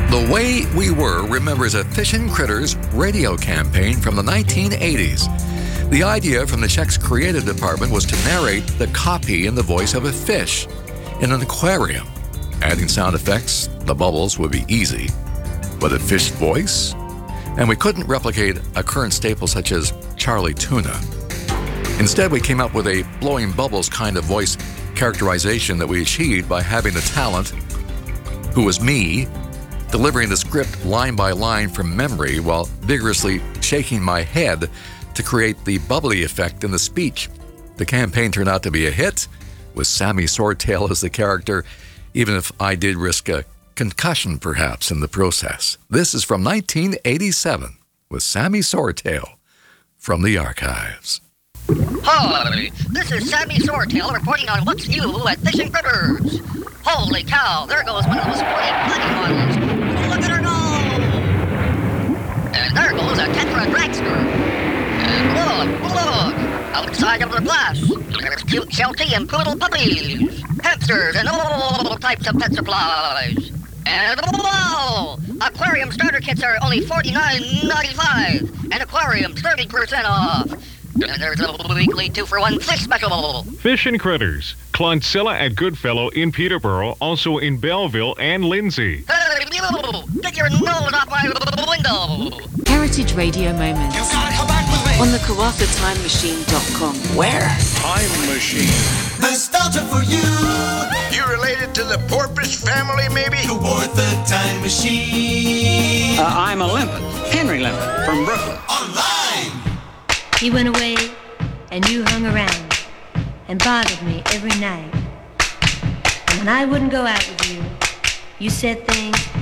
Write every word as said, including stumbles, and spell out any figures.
The Way We Were remembers a Fishin' Critters radio campaign from the nineteen eighties. The idea from the Check's creative department was to narrate the copy in the voice of a fish in an aquarium. Adding sound effects, the bubbles would be easy. But a fish voice? And we couldn't replicate a current staple such as Charlie Tuna. Instead, we came up with a blowing bubbles kind of voice characterization that we achieved by having the talent, who was me, delivering the script line by line from memory while vigorously shaking my head to create the bubbly effect in the speech. The campaign turned out to be a hit, with Sammy Swordtail as the character, even if I did risk a concussion perhaps in the process. This is from nineteen eighty-seven with Sammy Swordtail from the archives. Hi, this is Sammy Swordtail reporting on what's new at Fishin' Critters. Holy cow, there goes one of those brilliant bloody models. Look at her go! And there goes a Tetra dragster. And look, look, outside of the glass, there's cute Sheltie and poodle puppies, hamsters, and all types of pet supplies. And whoa! Aquarium starter kits are only forty-nine ninety-five, and aquariums thirty percent off. And there's a weekly two-for-one fish special. Fishin' Critters, Clonsilla at Goodfellow in Peterborough, also in Belleville and Lindsay. Hey, you! Get your nose off my window! Heritage Radio Moments You gotta come back with me. on the Karatha Time Machine dot com. Where? Time machine. Nostalgia for you. You related to the Porpoise family, maybe? Aboard the Time Machine. Uh, I'm a limpet, Henry Limpet from Brooklyn. Online. He went away, and you hung around and bothered me every night. And when I wouldn't go out with you, you said things